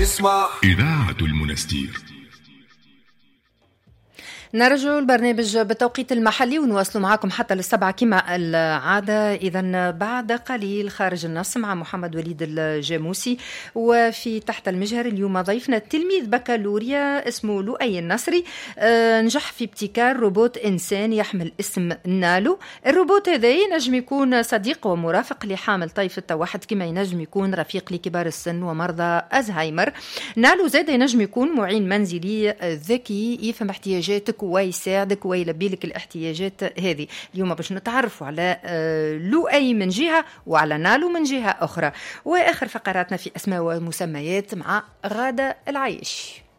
إذاعة المنستير. نرجع البرنامج بالتوقيت المحلي ونواصلوا معكم حتى للسبعة كما العادة. إذن بعد قليل خارج النص مع محمد وليد الجاموسي، وفي تحت المجهر اليوم ضيفنا تلميذ بكالوريا اسمه لؤي النصري، نجح في ابتكار روبوت إنسان يحمل اسم نالو. الروبوت هذا ينجم يكون صديق ومرافق لحامل طيف التوحد، كما ينجم يكون رفيق لكبار السن ومرضى أزهايمر. نالو زاد ينجم يكون معين منزلي ذكي يفهم احتياجاتك ويساعدك ويلبي لك الاحتياجات هذه. اليوم باش نتعرفوا على لؤي من جهة وعلى نالو من جهة أخرى، وآخر فقراتنا في أسماء ومسميات مع غادة العيش.